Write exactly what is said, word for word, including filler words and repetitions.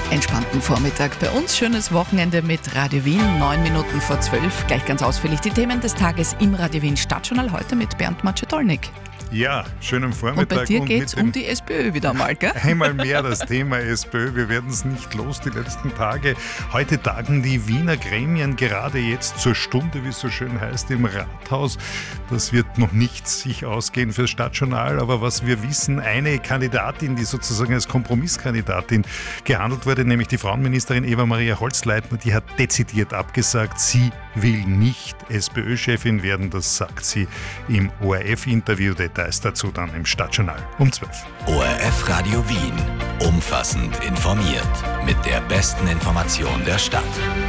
entspannten Vormittag. Bei uns schönes Wochenende mit Radio Wien, neun Minuten vor zwölf. Gleich ganz ausführlich die Themen des Tages im Radio Wien Stadtjournal heute mit Bernd Matschetolnik. Ja, schönen Vormittag. Und bei dir geht es um die SPÖ wieder mal, gell? Einmal mehr das Thema SPÖ. Wir werden es nicht los die letzten Tage. Heute tagen die Wiener Gremien gerade jetzt zur Stunde, wie es so schön heißt, im Rathaus. Das wird noch nicht sich ausgehen fürs Stadtjournal, aber was wir wissen, eine Kandidatin, die sozusagen als Kompromisskandidatin gehandelt wurde, nämlich die Frauenministerin Eva-Maria Holzleitner, die hat dezidiert abgesagt, sie will nicht SPÖ-Chefin werden, das sagt sie im O R F-Interview. Details dazu dann im Stadtjournal um zwölf. O R F Radio Wien. Umfassend informiert. Mit der besten Information der Stadt.